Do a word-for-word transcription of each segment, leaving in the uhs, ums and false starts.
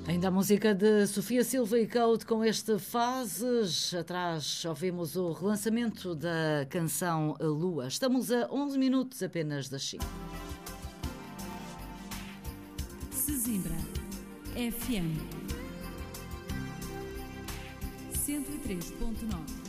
Ainda a música de Sofia Silva e Code com este Fases. Atrás ouvimos o relançamento da canção Lua. Estamos a onze minutos apenas das cinco. Sesimbra F M cento e três ponto nove.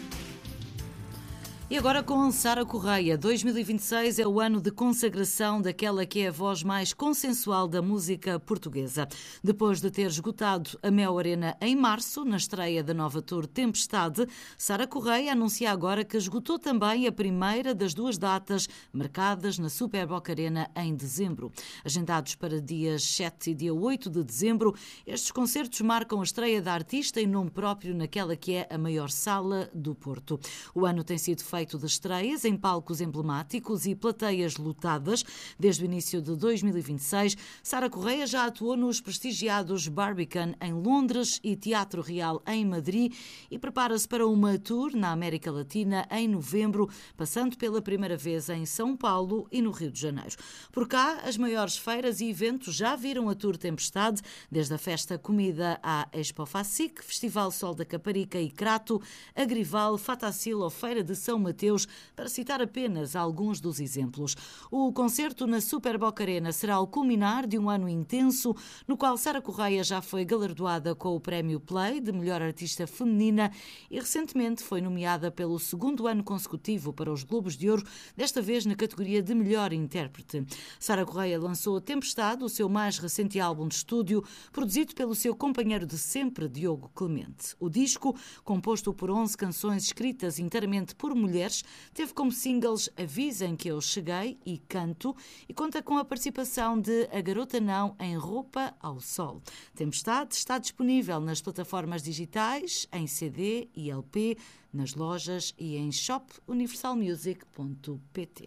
E agora com Sara Correia. dois mil e vinte e seis é o ano de consagração daquela que é a voz mais consensual da música portuguesa. Depois de ter esgotado a Mel Arena em março, na estreia da nova tour Tempestade, Sara Correia anuncia agora que esgotou também a primeira das duas datas marcadas na Super Boca Arena em dezembro. Agendados para dias sete e dia oito de dezembro, estes concertos marcam a estreia da artista em nome próprio naquela que é a maior sala do Porto. O ano tem sido feito de estreias em palcos emblemáticos e plateias lotadas. Desde o início de dois mil e vinte e seis, Sara Correia já atuou nos prestigiados Barbican em Londres e Teatro Real em Madrid e prepara-se para uma tour na América Latina em novembro, passando pela primeira vez em São Paulo e no Rio de Janeiro. Por cá, as maiores feiras e eventos já viram a tour Tempestade, desde a festa Comida à Expo Facic, Festival Sol da Caparica e Crato, Agrival, Fatacil ou Feira de São Mateus, para citar apenas alguns dos exemplos. O concerto na Super Boca Arena será o culminar de um ano intenso, no qual Sara Correia já foi galardoada com o Prémio Play de Melhor Artista Feminina e recentemente foi nomeada pelo segundo ano consecutivo para os Globos de Ouro, desta vez na categoria de Melhor Intérprete. Sara Correia lançou Tempestade, o seu mais recente álbum de estúdio, produzido pelo seu companheiro de sempre, Diogo Clemente. O disco, composto por onze canções escritas inteiramente por mulheres, teve como singles Avisem que eu cheguei e Canto e conta com a participação de A Garota Não em Roupa ao Sol. Tempestade está disponível nas plataformas digitais, em C D e L P, nas lojas e em shop universal music ponto pt.